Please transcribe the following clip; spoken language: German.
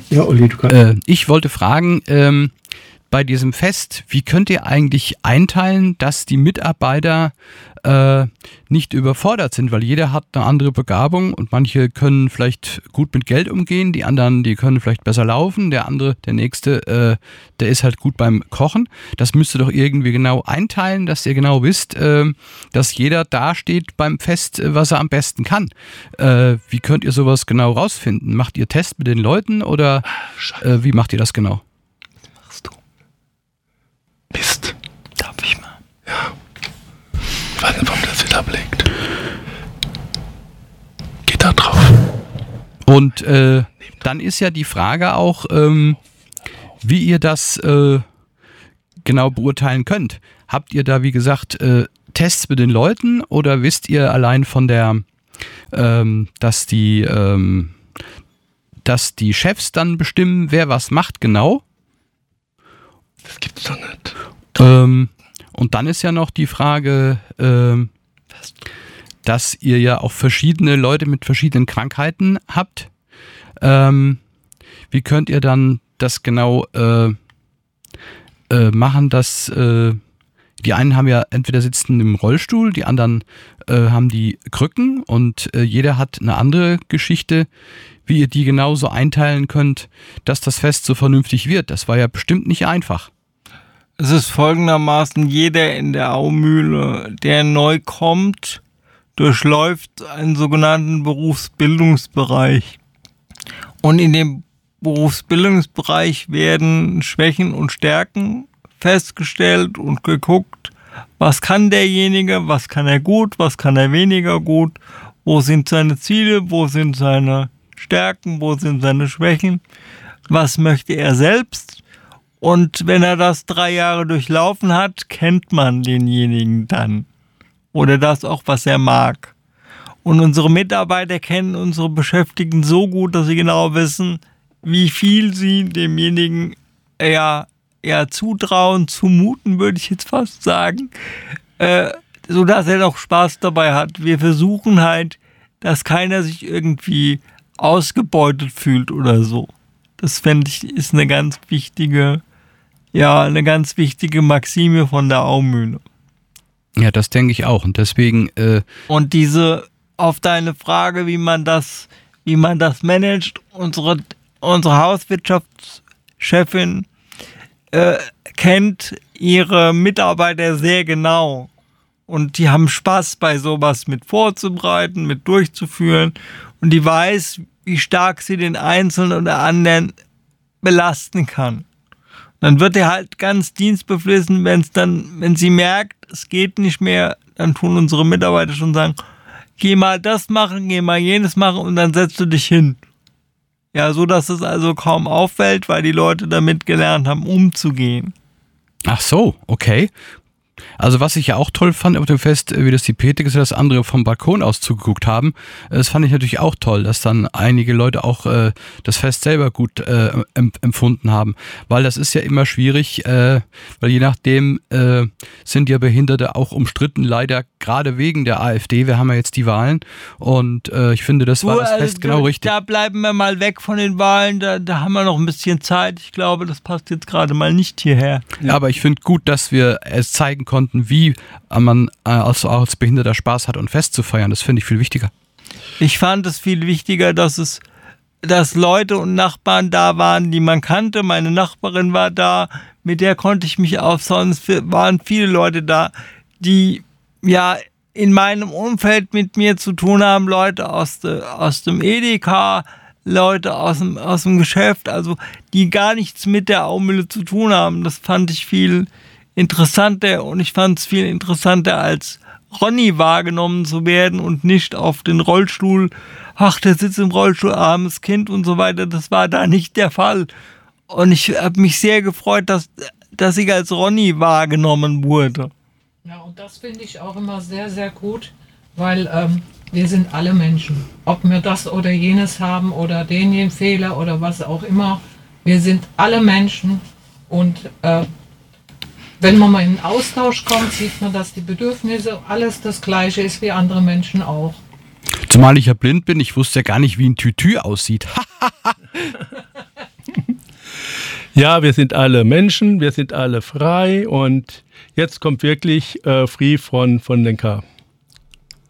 Ja, Olli, du kannst. Ich wollte fragen, bei diesem Fest, wie könnt ihr eigentlich einteilen, dass die Mitarbeiter nicht überfordert sind, weil jeder hat eine andere Begabung und manche können vielleicht gut mit Geld umgehen, die anderen, die können vielleicht besser laufen, der nächste, der ist halt gut beim Kochen. Das müsst ihr doch irgendwie genau einteilen, dass ihr genau wisst, dass jeder dasteht beim Fest, was er am besten kann. Wie könnt ihr sowas genau rausfinden? Macht ihr Tests mit den Leuten oder wie macht ihr das genau? Machst du? Mist. Darf ich mal? Ja. Ich weiß nicht, warum das wieder ablegt. Geht da drauf. Und dann ist ja die Frage auch, wie ihr das genau beurteilen könnt. Habt ihr da, wie gesagt, Tests mit den Leuten oder wisst ihr allein von der, dass die Chefs dann bestimmen, wer was macht genau? Das gibt's doch nicht. Und dann ist ja noch die Frage, dass ihr ja auch verschiedene Leute mit verschiedenen Krankheiten habt. Wie könnt ihr dann das genau machen, dass die einen haben ja entweder sitzen im Rollstuhl, die anderen haben die Krücken und jeder hat eine andere Geschichte, wie ihr die genauso einteilen könnt, dass das Fest so vernünftig wird. Das war ja bestimmt nicht einfach. Es ist folgendermaßen, jeder in der Aumühle, der neu kommt, durchläuft einen sogenannten Berufsbildungsbereich. Und in dem Berufsbildungsbereich werden Schwächen und Stärken festgestellt und geguckt, was kann derjenige, was kann er gut, was kann er weniger gut, wo sind seine Ziele, wo sind seine Stärken, wo sind seine Schwächen, was möchte er selbst. Und wenn er das 3 Jahre durchlaufen hat, kennt man denjenigen dann. Oder das auch, was er mag. Und unsere Mitarbeiter kennen unsere Beschäftigten so gut, dass sie genau wissen, wie viel sie demjenigen eher zutrauen, zumuten, würde ich jetzt fast sagen, sodass er noch Spaß dabei hat. Wir versuchen halt, dass keiner sich irgendwie ausgebeutet fühlt oder so. Das fände ich ist eine ganz wichtige Maxime von der Aumühle. Ja, das denke ich auch. Und deswegen. Und auf deine Frage, wie man das managt, unsere Hauswirtschaftschefin kennt ihre Mitarbeiter sehr genau. Und die haben Spaß bei sowas mit vorzubereiten, mit durchzuführen. Und die weiß, wie stark sie den Einzelnen oder anderen belasten kann. Dann wird er halt ganz dienstbeflissen, wenn sie merkt, es geht nicht mehr, dann tun unsere Mitarbeiter schon sagen, geh mal das machen, geh mal jenes machen und dann setzt du dich hin. Ja, so dass es also kaum auffällt, weil die Leute damit gelernt haben, umzugehen. Ach so, okay. Also was ich ja auch toll fand auf dem Fest, wie das die Petik ist, dass andere vom Balkon aus zugeguckt haben. Das fand ich natürlich auch toll, dass dann einige Leute auch das Fest selber gut empfunden haben. Weil das ist ja immer schwierig, weil je nachdem sind ja Behinderte auch umstritten, leider gerade wegen der AfD. Wir haben ja jetzt die Wahlen und ich finde, das war das Fest genau richtig. Da bleiben wir mal weg von den Wahlen, da haben wir noch ein bisschen Zeit. Ich glaube, das passt jetzt gerade mal nicht hierher. Ja, aber ich finde gut, dass wir es zeigen konnten, wie man als Behinderter Spaß hat und Fest zu feiern. Das finde ich viel wichtiger. Ich fand es viel wichtiger, dass Leute und Nachbarn da waren, die man kannte. Meine Nachbarin war da, mit der konnte ich mich sonst waren viele Leute da, die ja in meinem Umfeld mit mir zu tun haben, Leute aus dem Edeka, Leute aus dem Geschäft, also die gar nichts mit der Aumühle zu tun haben. Das fand ich viel interessanter und ich fand es viel interessanter, als Ronny wahrgenommen zu werden und nicht auf den Rollstuhl, ach, der sitzt im Rollstuhl, armes Kind und so weiter. Das war da nicht der Fall. Und ich habe mich sehr gefreut, dass ich als Ronny wahrgenommen wurde. Ja, und das finde ich auch immer sehr, sehr gut, weil wir sind alle Menschen. Ob wir das oder jenes haben oder den Fehler oder was auch immer. Wir sind alle Menschen und wenn man mal in den Austausch kommt, sieht man, dass die Bedürfnisse alles das Gleiche ist wie andere Menschen auch. Zumal ich ja blind bin, ich wusste ja gar nicht, wie ein Tütü aussieht. Ja, wir sind alle Menschen, wir sind alle frei und jetzt kommt wirklich Free von Lenker.